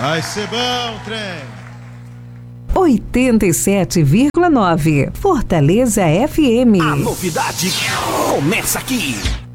Vai ser bom, trem. 87,9 Fortaleza FM. A novidade começa aqui.